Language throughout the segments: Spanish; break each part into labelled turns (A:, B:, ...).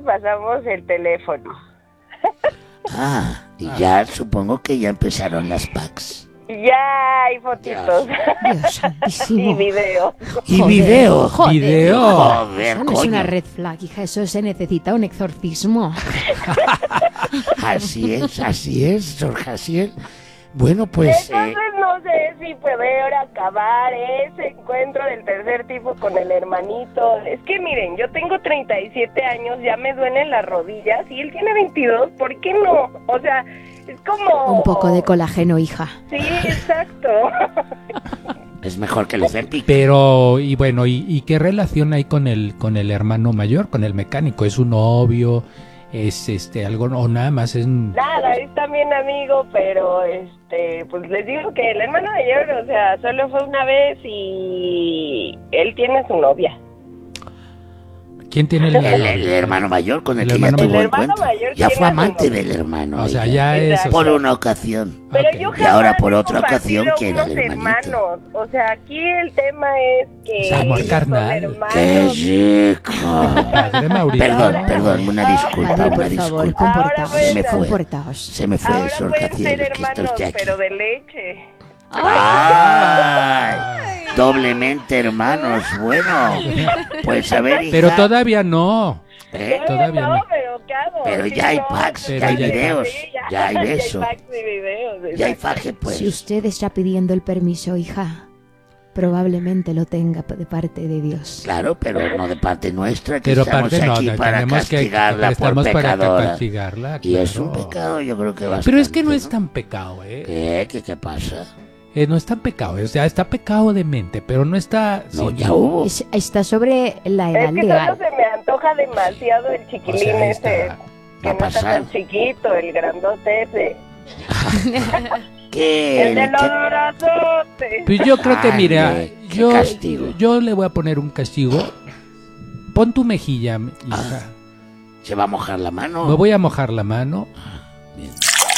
A: pasamos el teléfono.
B: Y ya supongo que ya empezaron las packs.
A: Ya hay fotitos.
C: Dios santísimo.
A: Y videos.
B: Y
C: Joder,
B: video.
C: joder.
D: Video.
B: Joder,
C: Eso no es una
B: coño.
C: red flag, hija, eso se necesita un exorcismo.
B: Así es, Sor Jaciel. Bueno, pues...
A: Entonces no sé si puede ahora acabar ese encuentro del tercer tipo con el hermanito. Es que miren, yo tengo 37 años, ya me duelen las rodillas y él tiene 22, ¿por qué no? O sea, es como...
C: Un poco de colágeno, hija.
A: Sí, exacto.
B: es mejor que les den pique.
D: Pero, y bueno, ¿y qué relación hay con el hermano mayor, con el mecánico? ¿Es un novio? ¿Es algo o nada más es...?
A: Nada, es también amigo, pero pues les digo que el hermano mayor, o sea, solo fue una vez y él tiene su novia.
D: ¿Quién tiene
B: El hermano mayor con el
D: El
B: que ya
D: hermano
B: tuvo
A: mayor. El hermano
B: encuentro.
A: mayor
B: Ya
A: tiene
B: fue
A: a su
B: amante
A: novia.
B: del hermano.
D: O sea,
B: ella.
D: ya es...
A: Exacto.
B: Por una ocasión.
A: Pero
D: Ok.
A: yo
B: Y ahora
A: jamás
B: por
A: he
B: otra ocasión
A: compartido
B: que era
A: unos
B: el hermanito.
A: hermanos. O sea, aquí el tema es que
D: Amor
A: ellos
D: carnal.
A: son hermanos.
B: ¡Qué rico!
D: Padre Mauricio.
B: Perdón, una disculpa,
C: Padre,
B: una
C: por favor,
B: disculpa.
C: comportaos.
A: Ahora
B: Se me fue.
C: Comportaos.
B: Se me fue,
A: Ahora
B: Sor
A: pueden
B: Jaciel,
A: ser
B: que está
A: hermanos,
B: usted aquí.
A: pero de leche.
B: ¡Ay! Doblemente hermanos, bueno. Pues a ver, hija.
D: Pero todavía no. Todavía no.
A: Pero ¿qué hago?
B: Pero
A: Sí,
B: ya hay
A: no,
B: packs,
D: Pero
B: ya hay
D: ya hay
B: videos,
A: sí,
B: ya hay
A: Ya
B: beso,
A: hay packs y videos.
B: ya hay
A: exacto.
B: faje, pues.
C: Si usted está pidiendo el permiso, hija, probablemente lo tenga de parte de Dios.
B: Claro, pero no de parte nuestra, que
D: Pero
B: estamos
D: aparte no,
B: aquí para
D: tenemos que
B: castigarla por
D: estamos para
B: pecadora.
D: castigarla.
B: Y es un
D: claro.
B: pecado, yo creo que bastante.
D: Pero es que no es tan pecado,
B: ¿Qué pasa?
D: No es tan pecado, o sea, está pecado de mente, pero no está...
B: No,
D: sí,
B: ya hubo.
C: Está sobre la edad
A: Es que
C: legal.
A: solo se me antoja demasiado el
D: o
A: chiquilín
D: sea, ahí
A: ese.
D: está.
A: Que
B: Va a
A: no está
B: pasar.
A: tan chiquito, el grandote ese.
B: ¿Qué?
A: El de los brazotes.
D: Pues yo creo que,
B: Ay,
D: mira,
B: qué castigo.
D: yo le voy a poner un castigo. Pon tu mejilla, hija.
B: ¿Se va a mojar la mano?
D: Me voy a mojar la mano.
B: Bien.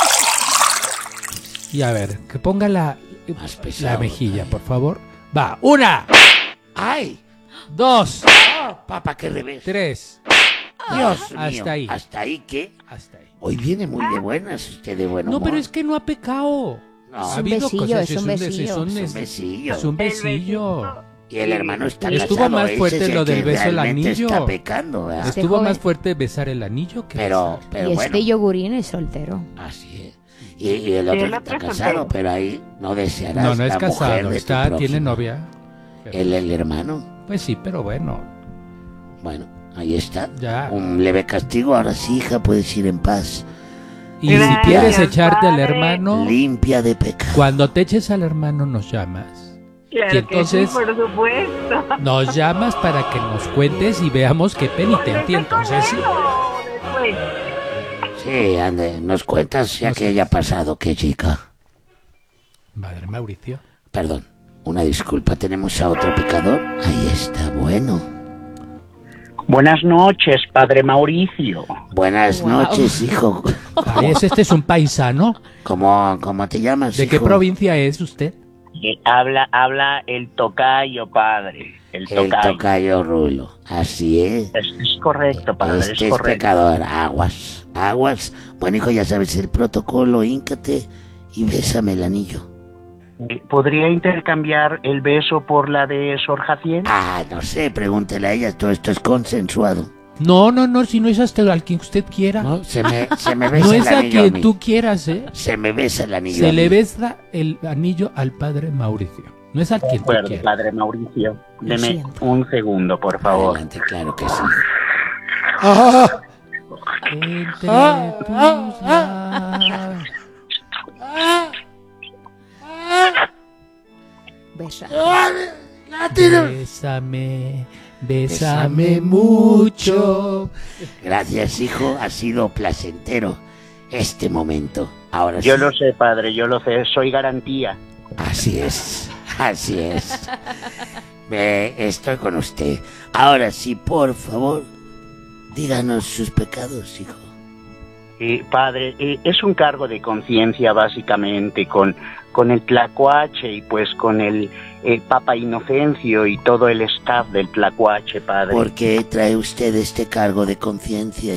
D: Y a ver, que ponga la
B: pesado,
D: mejilla, por favor. Va, 1,
B: ¡Ay!
D: 2,
B: Papá, qué revés.
D: 3.
B: Dios mío.
D: Hasta ahí.
B: ¿Hasta ahí qué?
D: Hasta ahí.
B: Hoy viene muy de buenas usted de buen
D: No,
B: humor.
D: pero es que no ha pecado.
B: No,
D: Ha
C: un
D: habido
C: besillo,
D: cosas,
C: es un besillo.
B: es un besillo.
D: Es un besillo.
B: Y el hermano está
D: Estuvo
B: casado.
D: más
B: ese
D: fuerte
B: es el
D: lo del
B: que
D: beso del
B: realmente
D: anillo.
B: está pecando, ¿verdad?
C: Este
D: Estuvo
C: joven-
D: más fuerte besar el anillo que
B: Pero
D: besar.
B: pero
C: Y
B: bueno,
C: este yogurín es soltero.
B: así es. Y el otro
A: el
B: está
A: otro
B: casado,
A: soltero.
B: pero ahí no desearás
D: No, no es
B: la mujer
D: casado,
B: de tu
D: tiene
B: prójimo.
D: novia.
B: El hermano.
D: Pues sí, pero bueno,
B: Bueno, ahí está.
D: ya.
B: Un leve castigo. Ahora sí, hija, puedes ir en paz.
D: Y si
A: Gracias,
D: quieres echarte al
A: padre.
D: hermano,
B: Limpia de pecado.
D: cuando te eches al hermano nos llamas.
A: Claro
D: Y entonces-
A: que sí, por supuesto.
D: Nos llamas para que nos cuentes y veamos qué penitente. Entonces sí.
A: Después.
B: Sí, ande, nos cuentas ya que haya pasado, qué chica.
D: Padre Mauricio.
B: Perdón, una disculpa, tenemos a otro pecador. Ahí está, bueno.
E: Buenas noches, padre Mauricio.
B: Buenas
C: Wow.
B: noches, hijo.
D: Ah, este es un paisano.
B: ¿Cómo te llamas,
D: ¿De qué
B: hijo?
D: provincia es usted?
E: Habla el tocayo, padre. El
B: El
E: tocayo.
B: tocayo Rulo. Así es.
E: Es correcto, padre,
B: Este
E: es
B: es
E: correcto.
B: pecador. Aguas, aguas. Bueno, hijo, ya sabes el protocolo. Híncate y bésame el anillo.
E: ¿Podría intercambiar el beso por la de Sor Jaciel?
B: Ah, no sé, pregúntele a ella. Todo esto es consensuado.
D: No, si no es hasta al quien usted quiera.
B: ¿No? Se me besa
D: No
B: el
D: es a
B: anillo a
D: quien
B: mí.
D: tú quieras, ¿eh?
B: Se me besa el anillo
D: Se
B: a
D: le
B: mí.
D: besa el anillo al padre Mauricio. No es a quien
E: De
D: tú
E: acuerdo,
D: quieras.
E: padre Mauricio.
C: Lo
E: Deme
C: siento.
E: un segundo, por favor.
B: Adelante, claro que sí.
D: Entre tus labios.
C: Besa.
D: Bésame, bésame mucho.
B: Gracias, hijo. Ha sido placentero este momento. Ahora
E: Yo
B: sí.
E: lo sé, padre, yo lo sé. Soy garantía.
B: Así es, así es. Estoy con usted. Ahora sí, por favor, díganos sus pecados, hijo.
E: Padre, es un cargo de conciencia básicamente con el Tlacuache y pues con el Papa Inocencio y todo el staff del Tlacuache, padre.
B: ¿Por qué trae usted este cargo de conciencia?